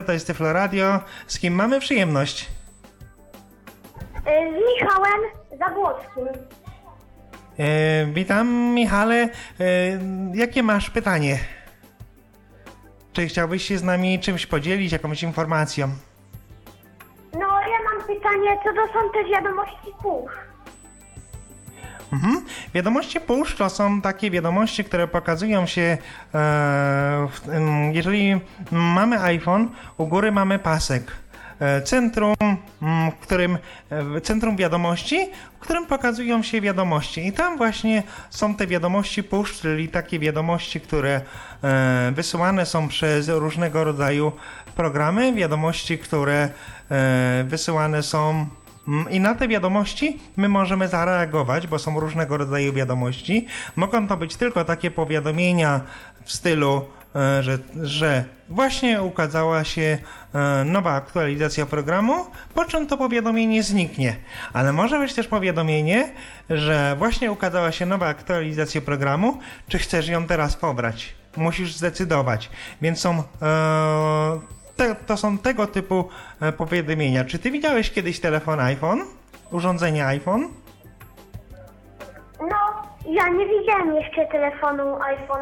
to jest Tyflo Radio. Z kim mamy przyjemność? Z Michałem Zabłockim. Witam, Michale. Jakie masz pytanie? Czy chciałbyś się z nami czymś podzielić, jakąś informacją? No, ja mam pytanie, co to są te wiadomości push? Wiadomości push to są takie wiadomości, które pokazują się, jeżeli mamy iPhone, u góry mamy pasek. Centrum wiadomości, w którym pokazują się wiadomości. I tam właśnie są te wiadomości push, czyli takie wiadomości, które wysyłane są przez różnego rodzaju programy, wiadomości, które wysyłane są i na te wiadomości my możemy zareagować, bo są różnego rodzaju wiadomości. Mogą to być tylko takie powiadomienia w stylu, że właśnie ukazała się nowa aktualizacja programu, po czym to powiadomienie zniknie. Ale może być też powiadomienie, że właśnie ukazała się nowa aktualizacja programu, czy chcesz ją teraz pobrać. Musisz zdecydować. Więc to są tego typu powiadomienia. Czy ty widziałeś kiedyś telefon iPhone? Urządzenie iPhone? No, ja nie widziałem jeszcze telefonu iPhone,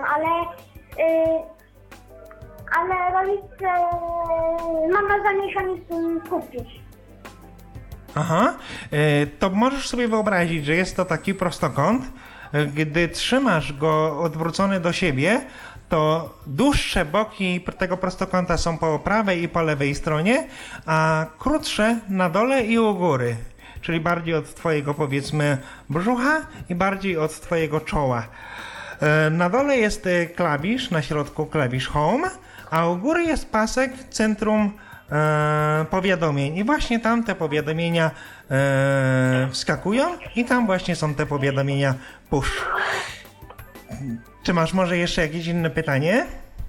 ale rodzice, mama zamierza mi kupić. Aha, to możesz sobie wyobrazić, że jest to taki prostokąt. Gdy trzymasz go odwrócony do siebie, to dłuższe boki tego prostokąta są po prawej i po lewej stronie, a krótsze na dole i u góry. Czyli bardziej od twojego, powiedzmy, brzucha i bardziej od twojego czoła. Na dole jest klawisz, na środku klawisz Home, a u góry jest pasek centrum powiadomień. I właśnie tam te powiadomienia wskakują i tam właśnie są te powiadomienia push. Czy masz może jeszcze jakieś inne pytanie?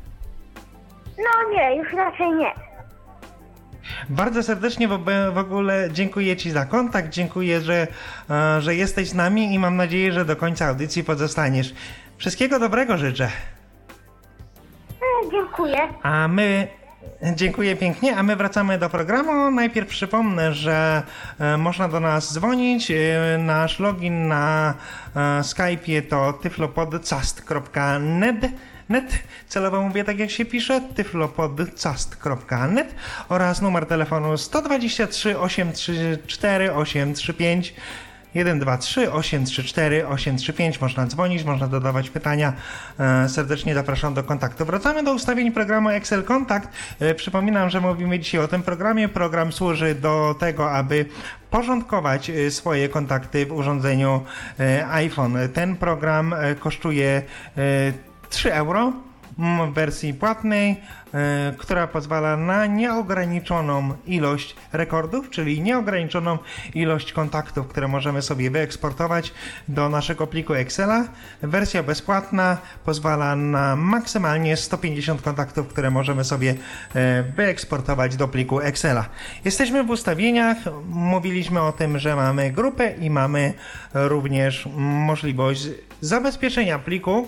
No nie, już raczej nie. Bardzo serdecznie w ogóle dziękuję ci za kontakt, dziękuję, że jesteś z nami i mam nadzieję, że do końca audycji pozostaniesz. Wszystkiego dobrego życzę. Dziękuję. Dziękuję pięknie, a my wracamy do programu. Najpierw przypomnę, że można do nas dzwonić. Nasz login na Skype'ie to tyflopodcast.net. Celowo mówię tak jak się pisze, tyflopodcast.net oraz numer telefonu 123 834 835 123 834 835. Można dzwonić, można dodawać pytania. Serdecznie zapraszam do kontaktu. Wracamy do ustawień programu Excel Kontakt. Przypominam, że mówimy dzisiaj o tym programie. Program służy do tego, aby porządkować swoje kontakty w urządzeniu iPhone. Ten program kosztuje 3 euro w wersji płatnej, która pozwala na nieograniczoną ilość rekordów, czyli nieograniczoną ilość kontaktów, które możemy sobie wyeksportować do naszego pliku Excela. Wersja bezpłatna pozwala na maksymalnie 150 kontaktów, które możemy sobie wyeksportować do pliku Excela. Jesteśmy w ustawieniach, mówiliśmy o tym, że mamy grupę i mamy również możliwość zabezpieczenia pliku,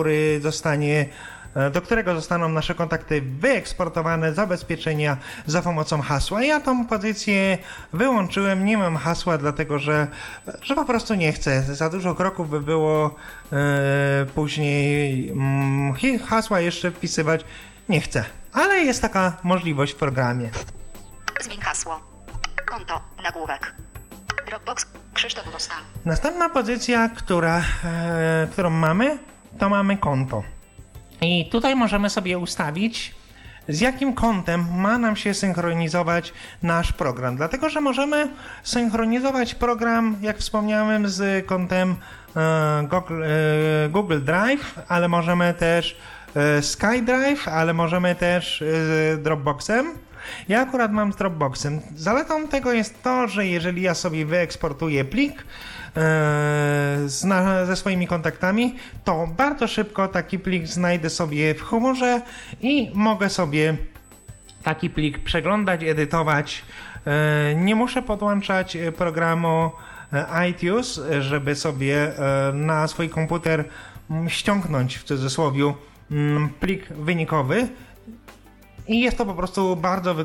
do którego zostaną nasze kontakty wyeksportowane, zabezpieczenia za pomocą hasła. Ja tą pozycję wyłączyłem, nie mam hasła, dlatego że po prostu nie chcę. Za dużo kroków by było później hasła jeszcze wpisywać. Nie chcę, ale jest taka możliwość w programie. Zmień hasło. Konto. Nagłówek. Dropbox. Krzysztof Bosta. Następna pozycja, którą mamy, to mamy konto. I tutaj możemy sobie ustawić, z jakim kontem ma nam się synchronizować nasz program. Dlatego, że możemy synchronizować program, jak wspomniałem, z kontem Google Drive, ale możemy też SkyDrive, ale możemy też z Dropboxem. Ja akurat mam z Dropboxem. Zaletą tego jest to, że jeżeli ja sobie wyeksportuję plik ze swoimi kontaktami, to bardzo szybko taki plik znajdę sobie w chmurze i mogę sobie taki plik przeglądać, edytować. Nie muszę podłączać programu iTunes, żeby sobie na swój komputer ściągnąć w cudzysłowie plik wynikowy. I jest to po prostu bardzo